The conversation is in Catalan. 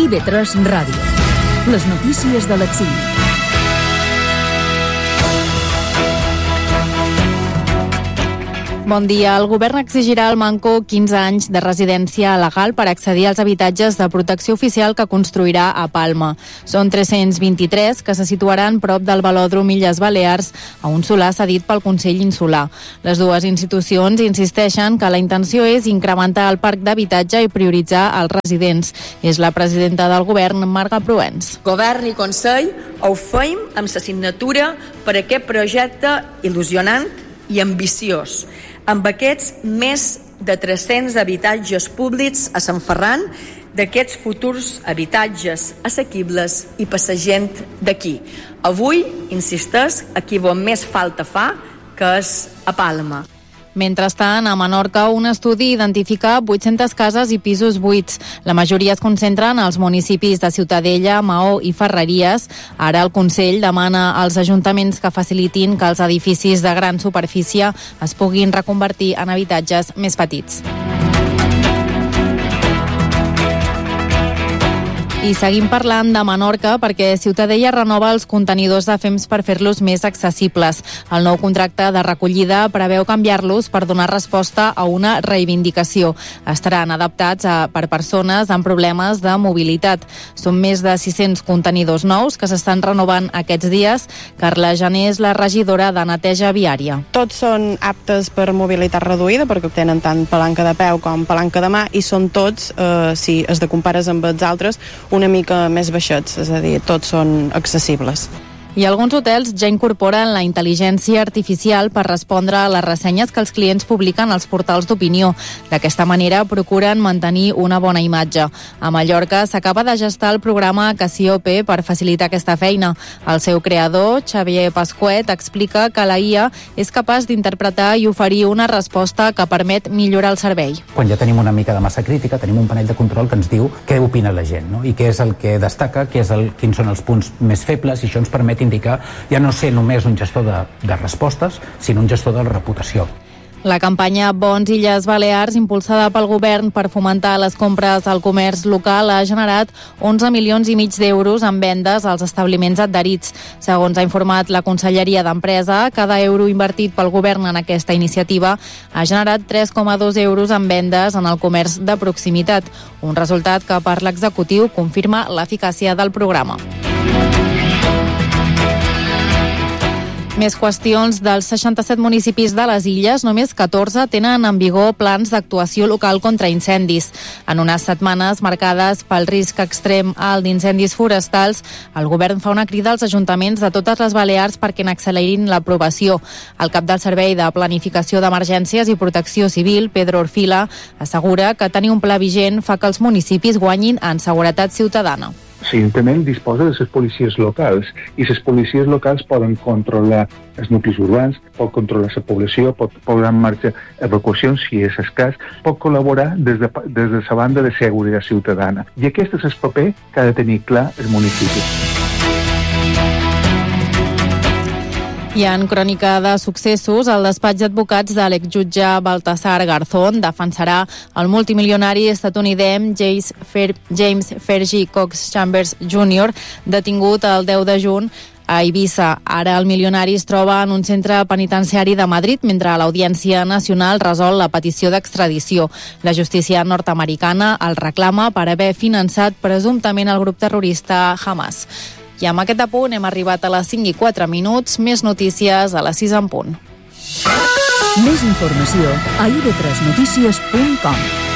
IB3 Ràdio. Les notícies de l'exili. Bon dia. El govern exigirà al Manco 15 anys de residència legal per accedir als habitatges de protecció oficial que construirà a Palma. Són 323 que se situaran prop del velòdrom Illes Balears a un solar cedit pel Consell Insular. Les dues institucions insisteixen que la intenció és incrementar el parc d'habitatge i prioritzar els residents. És la presidenta del govern, Marga Proens. Govern i Consell ho feim amb la signatura per aquest projecte il·lusionant i ambiciós, amb aquests més de 300 habitatges públics a Sant Ferran, d'aquests futurs habitatges assequibles i per la gent d'aquí. Avui, insisteix, aquí on més falta fa, que és a Palma. Mentrestant, a Menorca, un estudi identifica 800 cases i pisos buits. La majoria es concentren als municipis de Ciutadella, Maó i Ferreries. Ara el Consell demana als ajuntaments que facilitin que els edificis de gran superfície es puguin reconvertir en habitatges més petits. I seguim parlant de Menorca perquè Ciutadella renova els contenidors de fems per fer-los més accessibles. El nou contracte de recollida preveu canviar-los per donar resposta a una reivindicació. Estaran adaptats per persones amb problemes de mobilitat. Són més de 600 contenidors nous que s'estan renovant aquests dies. Carla Jané és la regidora de neteja viària. Tots són aptes per mobilitat reduïda perquè tenen tant palanca de peu com palanca de mà i són tots, si es de compares amb els altres, una mica més baixets, és a dir, tots són accessibles. I alguns hotels ja incorporen la intel·ligència artificial per respondre a les ressenyes que els clients publiquen als portals d'opinió. D'aquesta manera procuren mantenir una bona imatge. A Mallorca s'acaba de gestar el programa Cassiope per facilitar aquesta feina. El seu creador, Xavier Pasquet, explica que la IA és capaç d'interpretar i oferir una resposta que permet millorar el servei. Quan ja tenim una mica de massa crítica, tenim un panell de control que ens diu què opina la gent, no? I què és el que destaca, quins són els punts més febles, i això ens permet indicar ja no ser només un gestor de respostes, sinó un gestor de la reputació. La campanya Bons Illes Balears, impulsada pel govern per fomentar les compres al comerç local, ha generat 11,5 milions d'euros en vendes als establiments adherits. Segons ha informat la Conselleria d'Empresa, cada euro invertit pel govern en aquesta iniciativa ha generat 3,2 euros en vendes en el comerç de proximitat, un resultat que per l'executiu confirma l'eficàcia del programa. Més qüestions. Dels 67 municipis de les Illes, només 14 tenen en vigor plans d'actuació local contra incendis. En unes setmanes marcades pel risc extrem alt d'incendis forestals, el govern fa una crida als ajuntaments de totes les Balears perquè n'accelerin l'aprovació. El cap del Servei de Planificació d'Emergències i Protecció Civil, Pedro Orfila, assegura que tenir un pla vigent fa que els municipis guanyin en seguretat ciutadana. L'Ajuntament disposa de les policies locals i les policies locals poden controlar els nuclis urbans, pot controlar la població, pot posar en marxa evacuacions si és escàs, pot col·laborar des de la banda de seguretat ciutadana. I aquest és el paper que ha de tenir clar el municipi. I en crònica de successos, el despatx d'advocats de l'exjutge Baltasar Garzón defensarà el multimilionari estatunidenc James Fergie Cox Chambers Jr., detingut el 10 de juny a Eivissa. Ara el milionari es troba en un centre penitenciari de Madrid mentre l'Audiència Nacional resol la petició d'extradició. La justícia nord-americana el reclama per haver finançat presumptament el grup terrorista Hamas. I amb aquest apunt hem arribat a les 5:04. Més notícies a les 6 en punt. Més informació a ib3notícies.com.